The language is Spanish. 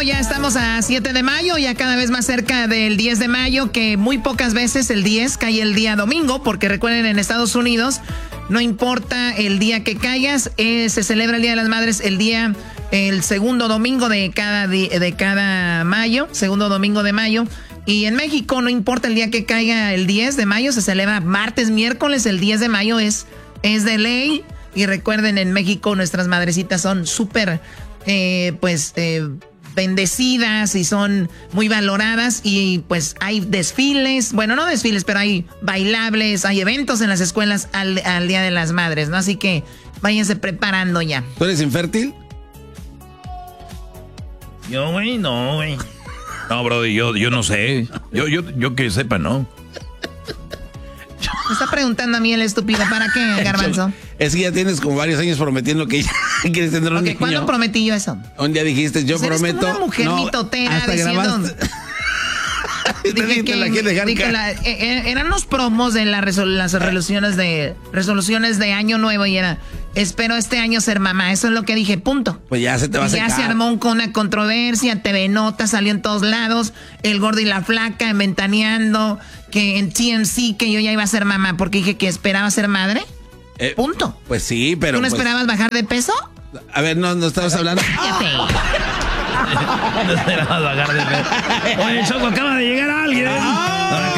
ya estamos a 7 de mayo, ya cada vez más cerca del 10 de mayo, que muy pocas veces el 10 cae el día domingo, porque recuerden, en Estados Unidos no importa el día que caigas, se celebra el Día de las Madres el segundo domingo de cada mayo, segundo domingo de mayo. Y en México no importa el día que caiga el 10 de mayo, se celebra martes, miércoles, el 10 de mayo es de ley. Y recuerden, en México nuestras madrecitas son súper, bendecidas y son muy valoradas. Y pues hay desfiles, bueno, no desfiles, pero hay bailables, hay eventos en las escuelas al Día de las Madres, ¿no? Así que váyanse preparando ya. ¿Tú eres infértil? Yo, güey, no, güey. No, bro, yo no sé. Yo que sepa, ¿no? Me está preguntando a mí el estúpido, ¿para qué, Garbanzo? Es que ya tienes como varios años prometiendo que ya quieres tener un niño. ¿Cuándo prometí yo eso? Un día dijiste, yo prometo. Eres como una mujer mitotera hasta diciendo... eran los promos de las resoluciones de Año Nuevo y era, espero este año ser mamá. Eso es lo que dije, punto. Pues ya se te va a secar. Ya se armó con una controversia, TV Nota salió en todos lados, El Gordo y la Flaca, Ventaneando, que en TMZ que yo ya iba a ser mamá porque dije que esperaba ser madre. Punto. Pues sí, pero... ¿Tú no esperabas bajar de peso? A ver, no estabas hablando... No esperabas bajar de peso. Oye, Choco, acaba de llegar alguien.